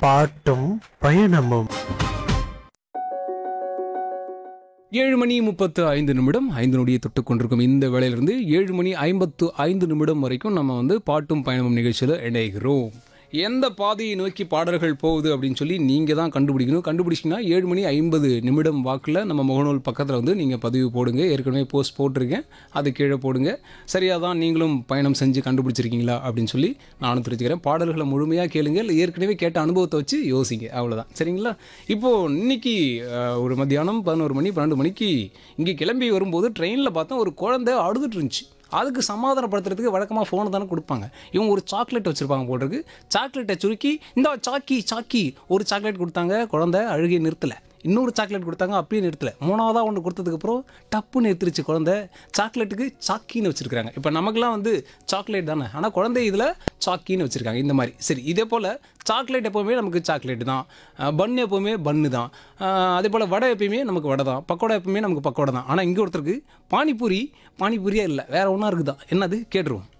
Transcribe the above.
பாட்டும் பயணமும். 7:35 5 நொடியை தொட்டு கொண்டிருக்கும் இந்த வேளையிலிருந்து 7:55 வரைக்கும் நம்ம வந்து பாட்டும் பயணமும் நிகழ்ச்சியில் இணைகிறோம். எந்த பாதையை நோக்கி பாடல்கள் போகுது அப்படின்னு சொல்லி நீங்கள் தான் கண்டுபிடிக்கணும். கண்டுபிடிச்சிங்கன்னா 7:50 வாக்கில் நம்ம முகநூல் பக்கத்தில் வந்து நீங்கள் பதிவு போடுங்க. ஏற்கனவே போஸ்ட் போட்டிருக்கேன், அது கீழே போடுங்க. சரியாக தான் நீங்களும் பயணம் செஞ்சு கண்டுபிடிச்சிருக்கீங்களா அப்படின்னு சொல்லி நானும் தெரிஞ்சுக்கிறேன். பாடல்களை முழுமையாக கேளுங்க, இல்லை ஏற்கனவே கேட்ட அனுபவத்தை வச்சு யோசிங்க, அவ்வளோதான். சரிங்களா? இப்போது இன்னைக்கு ஒரு மத்தியானம் 11 மணி 12 மணிக்கு இங்கே கிளம்பி வரும்போது ட்ரெயினில் பார்த்தா ஒரு குழந்தை அழுதுட்டு இருந்துச்சு. அதுக்கு சமாதானப்படுத்துறதுக்கு வழக்கமாக ஃபோனை தானே கொடுப்பாங்க. இவங்க ஒரு சாக்லேட் வச்சுருப்பாங்க போட்டிருக்கு. சாக்லேட்டை சுருக்கி இந்த சாக்கி ஒரு சாக்லேட் கொடுத்தாங்க. குழந்தை அழுகை நிறுத்தலை. இன்னொரு சாக்லேட் கொடுத்தாங்க, அப்படியே நிறுத்தலை. மூணாவதாக ஒன்று கொடுத்ததுக்கப்புறம் டப்புன்னு நிறுத்திருச்சு குழந்தை. சாக்லேட்டுக்கு சாக்கின்னு வச்சுருக்காங்க. இப்போ நமக்குலாம் வந்து சாக்லேட் தானே, ஆனால் குழந்தை இதில் சாக்கின்னு வச்சுருக்காங்க. இந்த மாதிரி சரி. இதே போல் சாக்லேட் எப்போவுமே நமக்கு சாக்லேட்டு தான், பன் எப்போவுமே பன்னு தான், அதே போல் வடை எப்பயுமே நமக்கு வடை தான், பக்கோடா எப்பவுமே நமக்கு பக்கோடா தான். ஆனால் இங்கே ஒருத்தருக்கு பானிபூரியே இல்லை, வேறு ஒன்றா இருக்குதான். என்னது கேட்டுருவோம்.